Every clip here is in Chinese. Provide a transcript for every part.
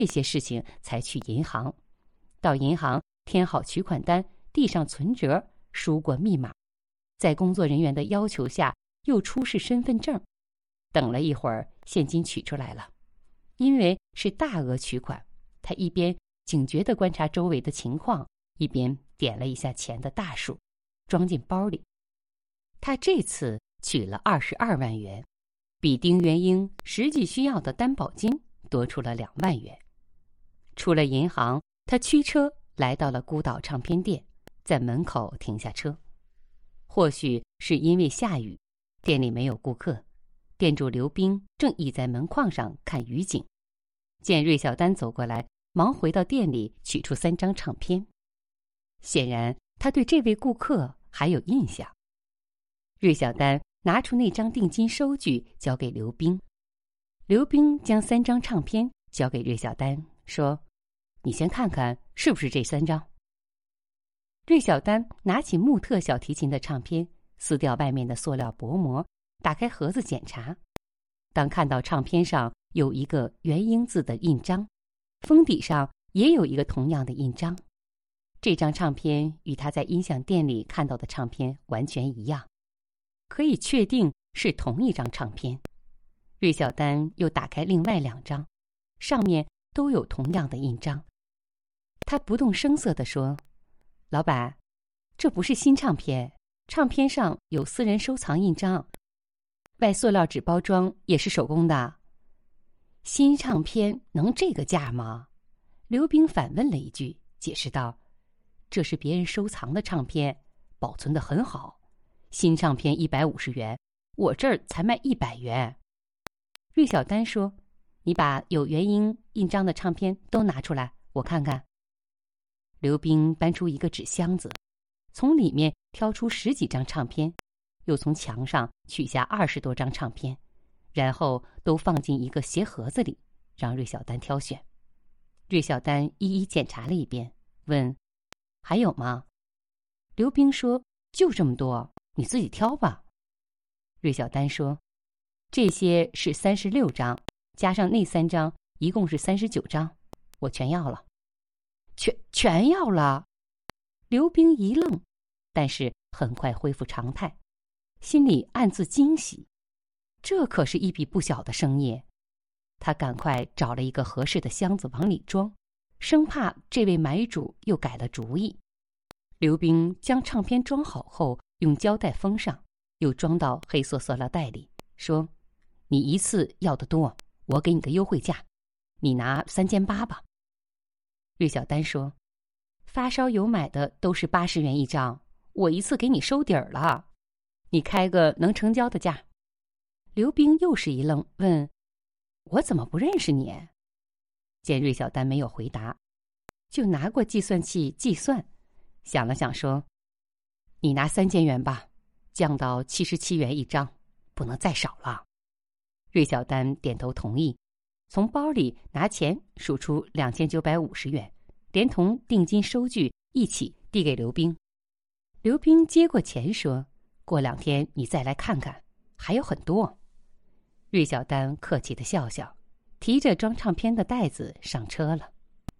这些事情才去银行。到银行填好取款单，递上存折，输过密码，在工作人员的要求下又出示身份证。等了一会儿，现金取出来了。因为是大额取款，他一边警觉地观察周围的情况，一边点了一下钱的大数，装进包里。他这次取了22万元，比丁元英实际需要的担保金多出了2万元。出了银行，他驱车来到了孤岛唱片店，在门口停下车。或许是因为下雨，店里没有顾客，店主刘冰正倚在门框上看雨景。见芮小丹走过来，忙回到店里取出3张唱片。显然他对这位顾客还有印象。芮小丹拿出那张定金收据交给刘冰，刘冰将3张唱片交给芮小丹，说：“你先看看是不是这3张。”芮小丹拿起穆特小提琴的唱片，撕掉外面的塑料薄膜，打开盒子检查。当看到唱片上有一个元英字的印章，封底上也有一个同样的印章，这张唱片与他在音响店里看到的唱片完全一样，可以确定是同一张唱片。芮小丹又打开另外2张，上面都有同样的印章。他不动声色地说：“老板，这不是新唱片，唱片上有私人收藏印章，外塑料纸包装也是手工的。”新唱片能这个价吗？刘冰反问了一句，解释道：“这是别人收藏的唱片，保存得很好。新唱片150元，我这儿才卖100元。”芮小丹说：“你把有元英印章的唱片都拿出来，我看看。”刘冰搬出一个纸箱子，从里面挑出10几张唱片，又从墙上取下20多张唱片，然后都放进一个鞋盒子里，让芮小丹挑选。芮小丹一一检查了一遍，问：“还有吗？”刘冰说：“就这么多，你自己挑吧。”芮小丹说：“这些是36张，加上那3张，一共是39张，我全要了。”全要了？刘冰一愣，但是很快恢复常态，心里暗自惊喜，这可是一笔不小的生意。他赶快找了一个合适的箱子往里装，生怕这位买主又改了主意。刘冰将唱片装好后，用胶带封上，又装到黑色塑料袋里，说：“你一次要的多，我给你个优惠价，你拿3800吧。”芮小丹说：“发烧友买的都是80元一张，我一次给你收底儿了，你开个能成交的价。”刘冰又是一愣，问：“我怎么不认识你？”见芮小丹没有回答，就拿过计算器计算，想了想说：“你拿3000元吧，降到77元一张，不能再少了。”芮小丹点头同意，从包里拿钱数出2950元，连同定金收据一起递给刘冰。刘冰接过钱说：“过2天你再来看看，还有很多。”芮小丹客气地笑笑，提着装唱片的袋子上车了。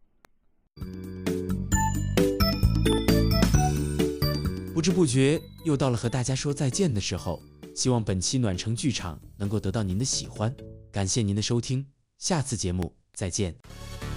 不知不觉又到了和大家说再见的时候，希望本期暖城剧场能够得到您的喜欢，感谢您的收听，下次节目再见。